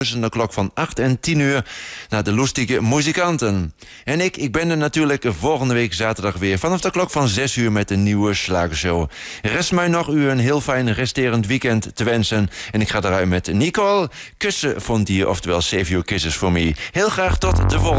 tussen de klok van 8 en 10 uur naar de lustige muzikanten. En ik ben er natuurlijk volgende week zaterdag weer vanaf de klok van 6 uur met een nieuwe slagershow. Rest mij nog u een heel fijn resterend weekend te wensen. En ik ga eruit met Nicole. Kussen van die, oftewel Save Your Kisses for Me. Heel graag tot de volgende.